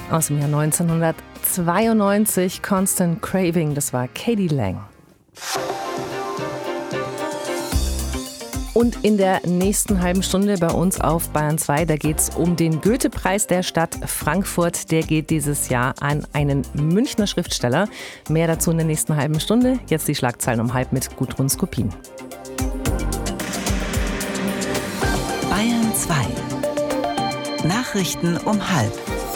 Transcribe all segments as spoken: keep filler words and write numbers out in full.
Aus dem Jahr neunzehnhundertzweiundneunzig, Constant Craving, das war Katie Lang. Und in der nächsten halben Stunde bei uns auf Bayern zwei, da geht es um den Goethe-Preis der Stadt Frankfurt. Der geht dieses Jahr an einen Münchner Schriftsteller. Mehr dazu in der nächsten halben Stunde. Jetzt die Schlagzeilen um halb mit Gudrun Skopin. Bayern zwei. Nachrichten um halb.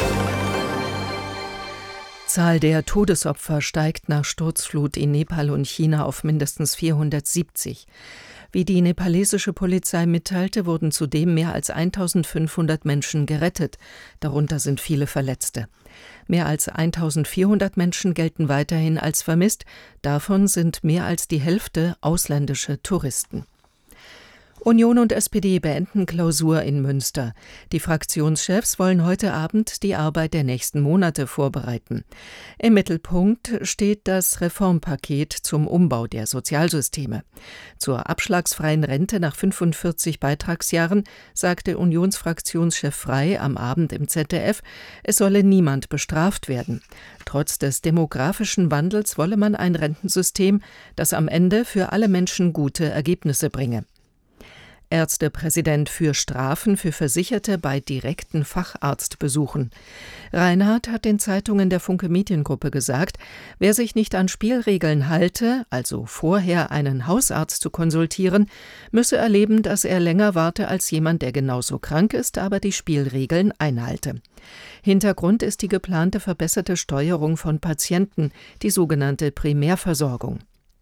Zahl der Todesopfer steigt nach Sturzflut in Nepal und China auf mindestens vierhundertsiebzig. Wie die nepalesische Polizei mitteilte, wurden zudem mehr als eintausendfünfhundert Menschen gerettet. Darunter sind viele Verletzte. Mehr als eintausendvierhundert Menschen gelten weiterhin als vermisst. Davon sind mehr als die Hälfte ausländische Touristen. Union und S P D beenden Klausur in Münster. Die Fraktionschefs wollen heute Abend die Arbeit der nächsten Monate vorbereiten. Im Mittelpunkt steht das Reformpaket zum Umbau der Sozialsysteme. Zur abschlagsfreien Rente nach fünfundvierzig Beitragsjahren sagte Unionsfraktionschef Frey am Abend im Z D F, es solle niemand bestraft werden. Trotz des demografischen Wandels wolle man ein Rentensystem, das am Ende für alle Menschen gute Ergebnisse bringe. Ärztepräsident für Strafen für Versicherte bei direkten Facharztbesuchen. Reinhardt hat den Zeitungen der Funke Mediengruppe gesagt, wer sich nicht an Spielregeln halte, also vorher einen Hausarzt zu konsultieren, müsse erleben, dass er länger warte als jemand, der genauso krank ist, aber die Spielregeln einhalte. Hintergrund ist die geplante verbesserte Steuerung von Patienten, die sogenannte Primärversorgung.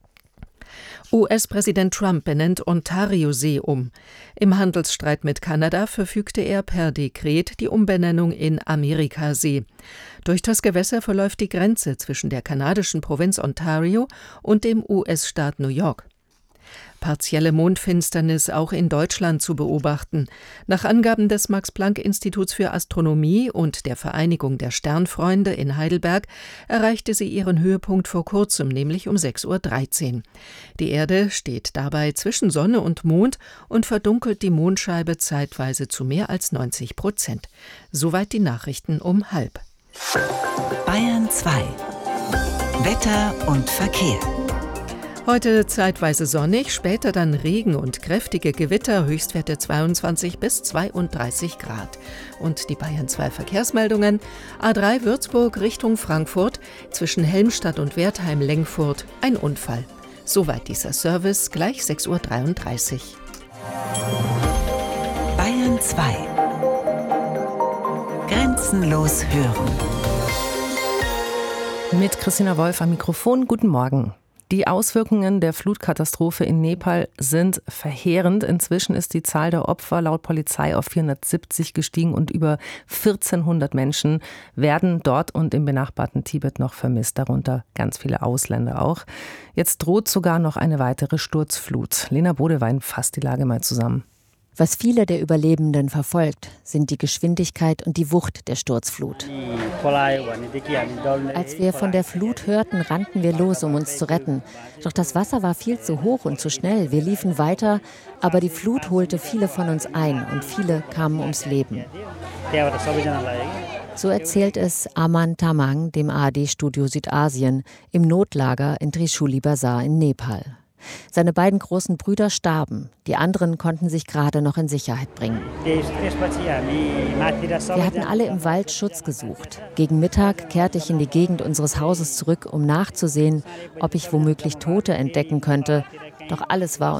U S-Präsident Trump benennt Ontario-See um. Im Handelsstreit mit Kanada verfügte er per Dekret die Umbenennung in Amerikasee. Durch das Gewässer verläuft die Grenze zwischen der kanadischen Provinz Ontario und dem U S-Staat New York. Partielle Mondfinsternis auch in Deutschland zu beobachten. Nach Angaben des Max-Planck-Instituts für Astronomie und der Vereinigung der Sternfreunde in Heidelberg erreichte sie ihren Höhepunkt vor kurzem, nämlich um sechs Uhr dreizehn. Die Erde steht dabei zwischen Sonne und Mond und verdunkelt die Mondscheibe zeitweise zu mehr als neunzig Prozent. Soweit die Nachrichten um halb. Bayern zwei. Wetter und Verkehr. Heute zeitweise sonnig, später dann Regen und kräftige Gewitter, Höchstwerte zweiundzwanzig bis zweiunddreißig Grad. Und die Bayern zwei Verkehrsmeldungen: A drei Würzburg Richtung Frankfurt, zwischen Helmstadt und Wertheim-Lengfurt, ein Unfall. Soweit dieser Service, gleich sechs Uhr dreiunddreißig. Bayern zwei. Grenzenlos hören. Mit Christina Wolf am Mikrofon, guten Morgen. Die Auswirkungen der Flutkatastrophe in Nepal sind verheerend. Inzwischen ist die Zahl der Opfer laut Polizei auf vierhundertsiebzig gestiegen und über vierzehnhundert Menschen werden dort und im benachbarten Tibet noch vermisst, darunter ganz viele Ausländer auch. Jetzt droht sogar noch eine weitere Sturzflut. Lena Bodewein fasst die Lage mal zusammen. Was viele der Überlebenden verfolgt, sind die Geschwindigkeit und die Wucht der Sturzflut. Als wir von der Flut hörten, rannten wir los, um uns zu retten. Doch das Wasser war viel zu hoch und zu schnell. Wir liefen weiter, aber die Flut holte viele von uns ein und viele kamen ums Leben. So erzählt es Aman Tamang, dem A R D-Studio Südasien, im Notlager in Trishuli Bazar in Nepal. Seine beiden großen Brüder starben, die anderen konnten sich gerade noch in Sicherheit bringen. Wir hatten alle im Wald Schutz gesucht. Gegen Mittag kehrte ich in die Gegend unseres Hauses zurück, um nachzusehen, ob ich womöglich Tote entdecken könnte. Doch alles war